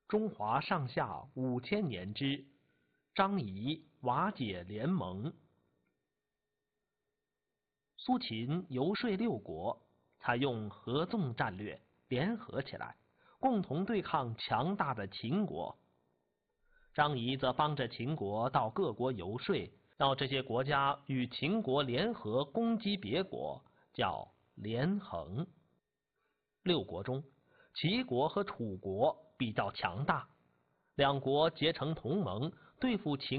中华上下5000年之张仪瓦解联盟。苏秦游说六国，采用合纵战略，联合起来，共同对抗强大的秦国。张仪则帮着秦国到各国游说，让这些国家与秦国联合攻击别国，叫连横。六国中，齐国和楚国比较强大，两国结成同盟，对付秦